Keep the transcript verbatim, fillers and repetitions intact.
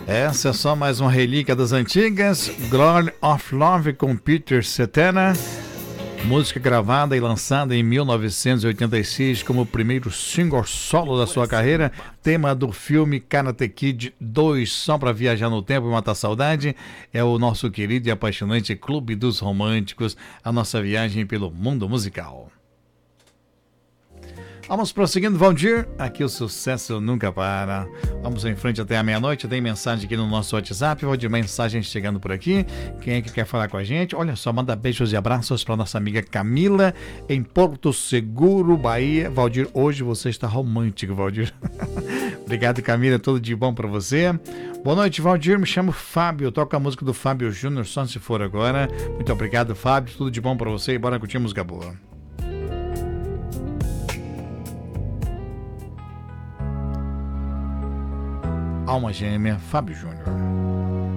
Essa é só mais uma relíquia das antigas, Glory of Love com Peter Cetera, música gravada e lançada em mil novecentos e oitenta e seis como o primeiro single solo da sua carreira, tema do filme Karate Kid dois, só para viajar no tempo e matar saudade, é o nosso querido e apaixonante Clube dos Românticos, a nossa viagem pelo mundo musical. Vamos prosseguindo, Valdir. Aqui o sucesso nunca para. Vamos em frente até a meia-noite. Tem mensagem aqui no nosso WhatsApp. Valdir, mensagem chegando por aqui. Quem é que quer falar com a gente? Olha só, manda beijos e abraços para nossa amiga Camila, em Porto Seguro, Bahia. Valdir, hoje você está romântico, Valdir. Obrigado, Camila. Tudo de bom para você. Boa noite, Valdir. Me chamo Fábio. Toca a música do Fábio Júnior, só se for agora. Muito obrigado, Fábio. Tudo de bom para você e bora curtir música boa. Alma Gêmea, Fábio Júnior.